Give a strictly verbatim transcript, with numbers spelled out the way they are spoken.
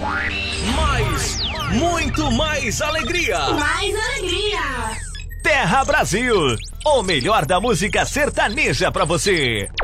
Mais, muito mais alegria. Mais alegria. Terra Brasil, o melhor da música sertaneja pra você.